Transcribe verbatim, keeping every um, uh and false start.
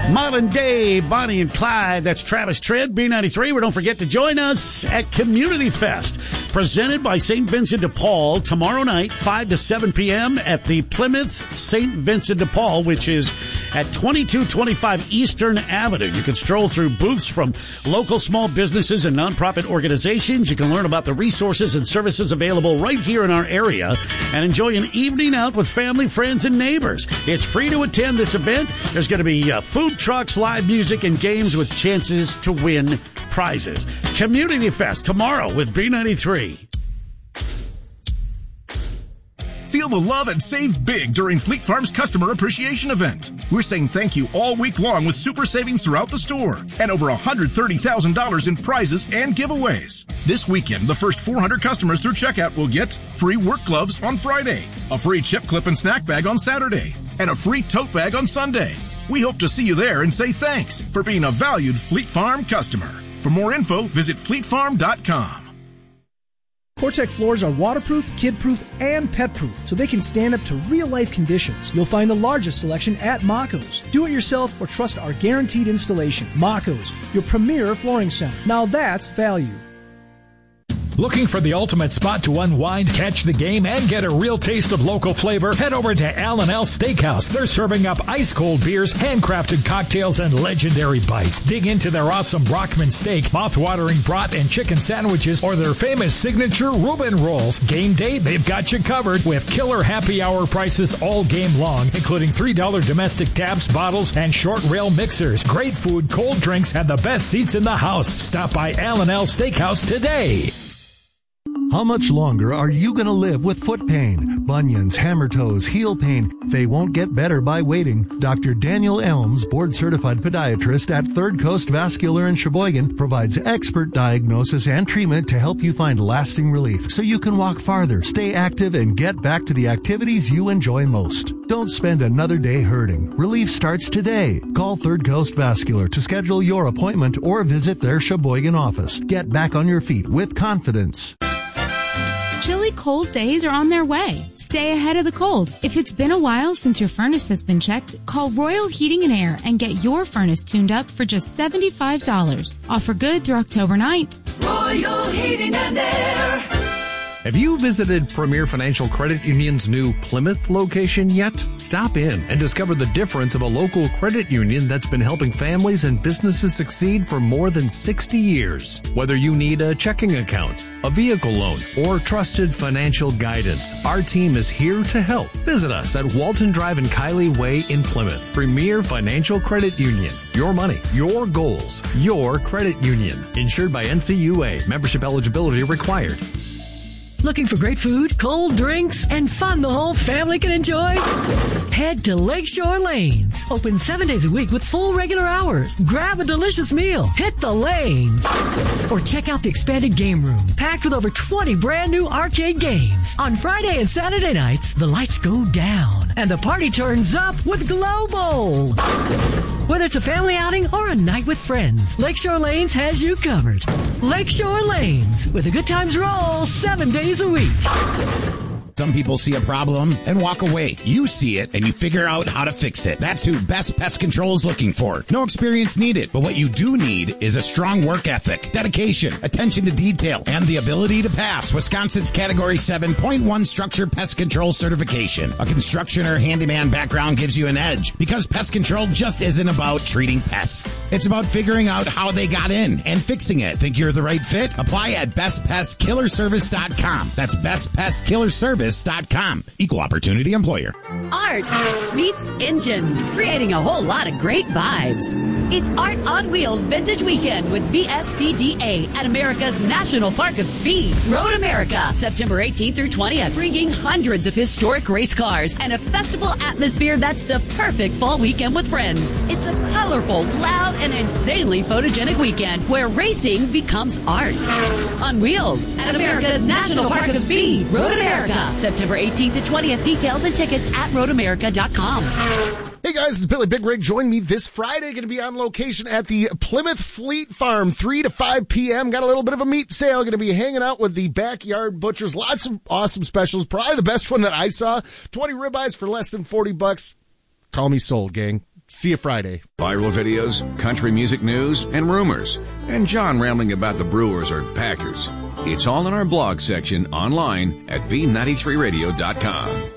Modern Day, Bonnie and Clyde. That's Travis Tritt, B ninety-three. Well, don't forget to join us at Community Fest, presented by Saint Vincent de Paul, tomorrow night, five to seven p.m. at the Plymouth Saint Vincent de Paul, which is at twenty-two twenty-five Eastern Avenue. You can stroll through booths from local small businesses and nonprofit organizations. You can learn about the resources and services available right here in our area and enjoy an evening out with family, friends, and neighbors. It's free to attend this event. There's going to be uh, food trucks, live music, and games with chances to win prizes. Community Fest tomorrow with B ninety-three. Feel the love and save big during Fleet Farm's Customer Appreciation Event. We're saying thank you all week long with super savings throughout the store and over one hundred thirty thousand dollars in prizes and giveaways. This weekend, the first four hundred customers through checkout will get free work gloves on Friday, a free chip clip and snack bag on Saturday, and a free tote bag on Sunday. We hope to see you there and say thanks for being a valued Fleet Farm customer. For more info, visit fleet farm dot com. Cortec floors are waterproof, kid-proof, and pet-proof, so they can stand up to real-life conditions. You'll find the largest selection at Maco's. Do it yourself or trust our guaranteed installation. Maco's, your premier flooring center. Now that's value. Looking for the ultimate spot to unwind, catch the game, and get a real taste of local flavor? Head over to Al and Al Steakhouse. They're serving up ice-cold beers, handcrafted cocktails, and legendary bites. Dig into their awesome Brockman steak, mouth-watering brat and chicken sandwiches, or their famous signature Reuben rolls. Game day, they've got you covered with killer happy hour prices all game long, including three dollars domestic taps, bottles, and short rail mixers. Great food, cold drinks, and the best seats in the house. Stop by Al and Al Steakhouse today. How much longer are you going to live with foot pain? Bunions, hammer toes, heel pain. They won't get better by waiting. Doctor Daniel Elms, board-certified podiatrist at Third Coast Vascular in Sheboygan, provides expert diagnosis and treatment to help you find lasting relief so you can walk farther, stay active, and get back to the activities you enjoy most. Don't spend another day hurting. Relief starts today. Call Third Coast Vascular to schedule your appointment or visit their Sheboygan office. Get back on your feet with confidence. Chilly cold days are on their way. Stay ahead of the cold. If it's been a while since your furnace has been checked, call Royal Heating and Air and get your furnace tuned up for just seventy-five dollars. Offer good through October ninth. Royal Heating and Air. Have you visited Premier Financial Credit Union's new Plymouth location yet? Stop in and discover the difference of a local credit union that's been helping families and businesses succeed for more than sixty years. Whether you need a checking account, a vehicle loan, or trusted financial guidance, our team is here to help. Visit us at Walton Drive and Kiley Way in Plymouth. Premier Financial Credit Union. Your money, your goals, your credit union. Insured by N C U A. Membership eligibility required. Looking for great food, cold drinks, and fun the whole family can enjoy? Head to Lakeshore Lanes. Open seven days a week with full regular hours. Grab a delicious meal. Hit the lanes. Or check out the expanded game room, packed with over twenty brand new arcade games. On Friday and Saturday nights, the lights go down and the party turns up with Glow Bowl. Whether it's a family outing or a night with friends, Lakeshore Lanes has you covered. Lakeshore Lanes, where the good times roll seven days a week. Some people see a problem and walk away. You see it and you figure out how to fix it. That's who Best Pest Control is looking for. No experience needed, but what you do need is a strong work ethic, dedication, attention to detail, and the ability to pass Wisconsin's Category seven point one Structure Pest Control certification. A construction or handyman background gives you an edge because pest control just isn't about treating pests. It's about figuring out how they got in and fixing it. Think you're the right fit? Apply at best pest killer service dot com. That's best pest killer service dot com. Equal opportunity employer. Art meets engines, creating a whole lot of great vibes. It's Art on Wheels Vintage Weekend with B S C D A at America's National Park of Speed, Road America, September eighteenth through twentieth, bringing hundreds of historic race cars and a festival atmosphere that's the perfect fall weekend with friends. It's a colorful, loud, and insanely photogenic weekend where racing becomes art. On Wheels at America's National Park of Speed, Road America, September eighteenth to twentieth. Details and tickets at road america dot com. Hey guys, it's Billy Big Rig. Join me this Friday. Going to be on location at the Plymouth Fleet Farm, three to five p.m. Got a little bit of a meat sale. Going to be hanging out with the Backyard Butchers. Lots of awesome specials. Probably the best one that I saw. twenty ribeyes for less than forty bucks. Call me sold, gang. see you Friday. Viral videos, country music news, and rumors. And John rambling about the Brewers or Packers. It's all in our blog section online at V ninety-three radio dot com.